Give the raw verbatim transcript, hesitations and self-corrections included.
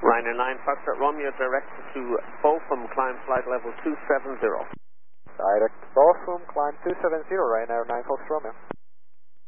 Ryanair nine Foxtrot Romeo, direct to Bochum, climb flight level two seven zero. Direct Bochum, climb two seven zero, Ryanair nine Foxtrot Romeo.